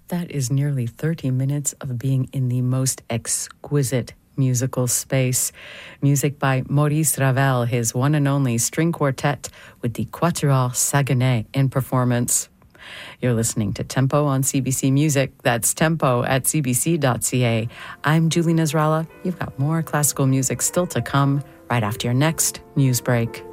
That is nearly 30 minutes of being in the most exquisite musical space. Music by Maurice Ravel, his one and only string quartet with the Quatuor Saguenay in performance. You're listening to Tempo on CBC Music. That's tempo at cbc.ca. I'm Julie Nasrallah. You've got more classical music still to come right after your next news break.